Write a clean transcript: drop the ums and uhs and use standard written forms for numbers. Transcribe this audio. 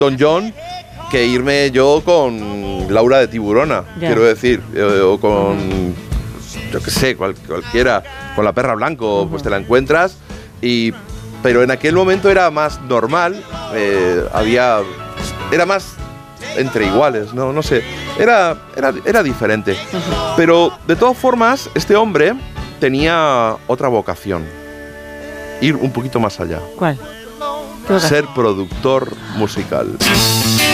Elton John que irme yo con Laura de Tiburona, quiero decir, o con, yo qué sé, cualquiera, con La Perra Blanco, pues te la encuentras, pero en aquel momento era más normal, era más entre iguales, no sé, era diferente. Pero de todas formas, este hombre tenía otra vocación, ir un poquito más allá. ¿Cuál? Ser productor musical.